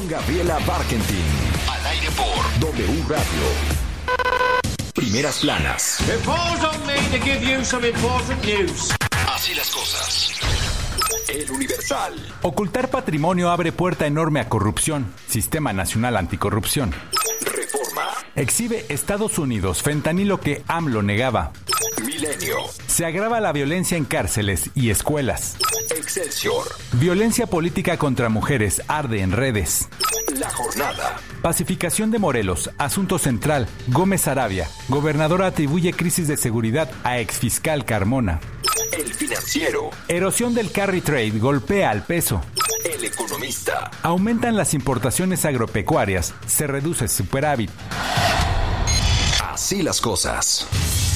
con Gabriela Barkentin. Al aire por W Radio. Primeras planas. It falls on me to give you some important news. Así las cosas. El Universal. Ocultar patrimonio abre puerta enorme a corrupción. Sistema Nacional Anticorrupción. Reforma. Exhibe Estados Unidos fentanilo que AMLO negaba. Milenio. Se agrava la violencia en cárceles y escuelas. Excelsior. Violencia política contra mujeres arde en redes. La Jornada. Pacificación de Morelos, asunto central. Gómez Arabia, gobernador atribuye crisis de seguridad a exfiscal Carmona. El Financiero. Erosión del carry trade golpea al peso. El Economista. Aumentan las importaciones agropecuarias, se reduce superávit. Así las cosas.